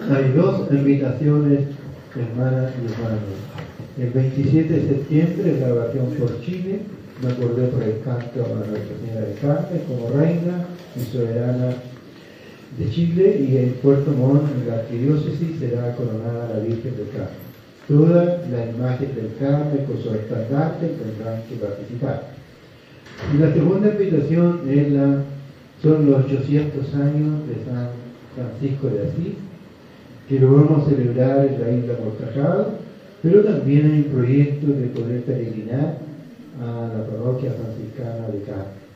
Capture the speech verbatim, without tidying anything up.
Hay dos invitaciones, hermanas y hermanos. El veintisiete de septiembre, grabación por Chile, me acordé por el canto a Nuestra Señora del Carmen como reina y soberana de Chile, y en Puerto Montt, en la arquidiócesis, será coronada la Virgen del Carmen. Todas las imágenes del Carmen con su estandarte tendrán que participar. Y la segunda invitación es la, son los ochocientos años de San Francisco de Asís, que lo vamos a celebrar en la isla Portajado, pero también hay un proyecto de poder peregrinar a la parroquia franciscana de Carmen.